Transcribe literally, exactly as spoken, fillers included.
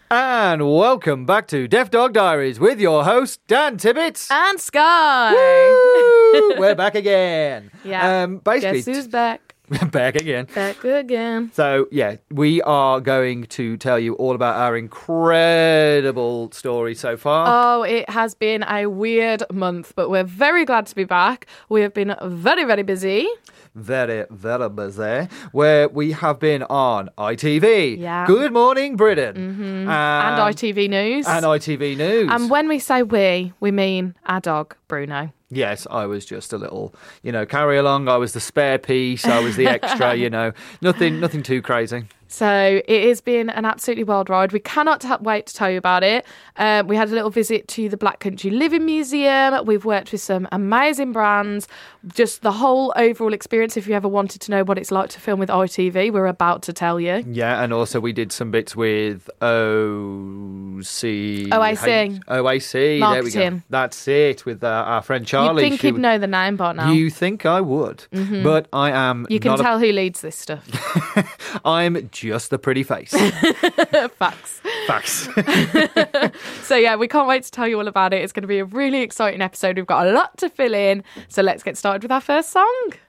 And welcome back to Deaf Dog Diaries with your host, Dan Tibbetts. And Sky. Woo! We're back again. Yeah. Um, basically, Guess who's back? back again. Back again. So, yeah, we are going to tell you all about our incredible story so far. Oh, it has been a weird month, but we're very glad to be back. We have been very, very busy. Very, very busy. Where we have been on I T V. Yeah. Good Morning Britain. Mm-hmm. Um, and I T V News. And I T V News. And when we say we, we mean our dog, Bruno. Yes, I was just a little, you know, carry along. I was the spare piece. I was the extra, you know, nothing, nothing too crazy. So it has been an absolutely wild ride. We cannot t- wait to tell you about it. Um, we had a little visit to the Black Country Living Museum. We've worked with some amazing brands. Just the whole overall experience. If you ever wanted to know what it's like to film with I T V, we're about to tell you. Yeah, and also we did some bits with O C. O A C. O A C. Marketing. There we go. That's it, with uh, our friend Charlie. You'd think She he'd w- know the name by now. You think I would, mm-hmm. but I am You can not tell who leads this stuff. A... I'm just the pretty face. Facts. Facts. So yeah, we can't wait to tell you all about it. It's going to be a really exciting episode. We've got a lot to fill in. So let's get started with our first song.